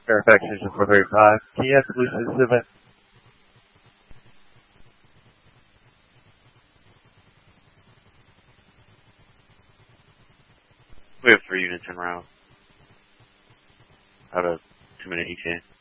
Fairfax Station 435. Can you ask the police this event? We have 3 units en route. Out of 2-minute ETA.